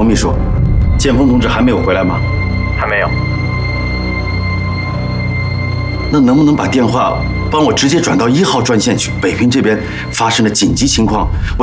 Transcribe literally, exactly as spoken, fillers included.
王秘书，建峰同志还没有回来吗？ 还没有。 那能不能把电话帮我直接转到一号专线去？北平这边发生了紧急情况，我